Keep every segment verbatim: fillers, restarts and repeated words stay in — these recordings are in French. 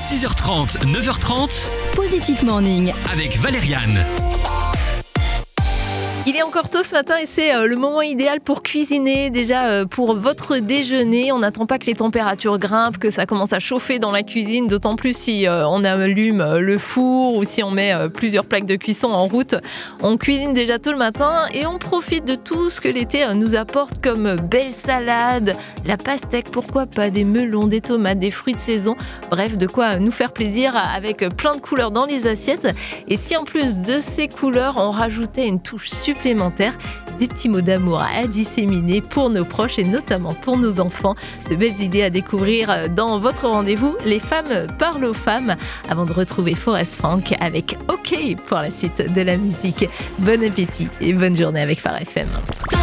six heures trente, neuf heures trente, Positif Morning. avec Valériane. Il est encore tôt ce matin et c'est euh, le moment idéal pour cuisiner. Déjà euh, pour votre déjeuner, on n'attend pas que les températures grimpent, que ça commence à chauffer dans la cuisine, d'autant plus si euh, on allume euh, le four ou si on met euh, plusieurs plaques de cuisson en route. On cuisine déjà tôt le matin et on profite de tout ce que l'été euh, nous apporte comme belles salades, la pastèque, pourquoi pas, des melons, des tomates, des fruits de saison. Bref, de quoi nous faire plaisir avec plein de couleurs dans les assiettes. Et si en plus de ces couleurs, on rajoutait une touche supplémentaire, supplémentaires, des petits mots d'amour à disséminer pour nos proches et notamment pour nos enfants. De belles idées à découvrir dans votre rendez-vous Les femmes parlent aux femmes, avant de retrouver Forest Frank avec OK pour la suite de la musique. Bon appétit et bonne journée avec Phare F M.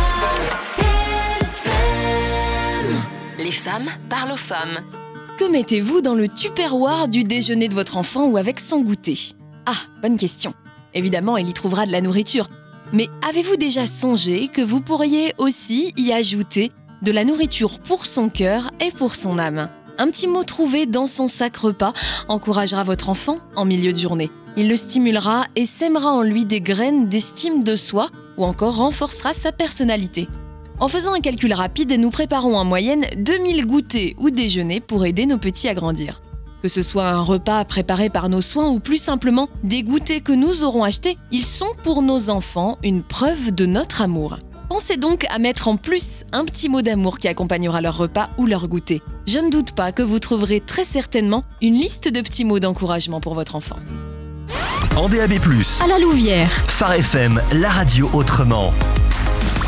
Les femmes parlent aux femmes. Que mettez-vous dans le tupperware du déjeuner de votre enfant ou avec son goûter ? Ah, bonne question. Évidemment, il y trouvera de la nourriture. Mais avez-vous déjà songé que vous pourriez aussi y ajouter de la nourriture pour son cœur et pour son âme ? Un petit mot trouvé dans son sac repas encouragera votre enfant en milieu de journée. Il le stimulera et sèmera en lui des graines d'estime de soi ou encore renforcera sa personnalité. En faisant un calcul rapide, nous préparons en moyenne deux mille goûters ou déjeuners pour aider nos petits à grandir. Que ce soit un repas préparé par nos soins ou plus simplement des goûters que nous aurons achetés, ils sont pour nos enfants une preuve de notre amour. Pensez donc à mettre en plus un petit mot d'amour qui accompagnera leur repas ou leur goûter. Je ne doute pas que vous trouverez très certainement une liste de petits mots d'encouragement pour votre enfant. En D A B plus, À la Louvière. Phare F M, la radio autrement.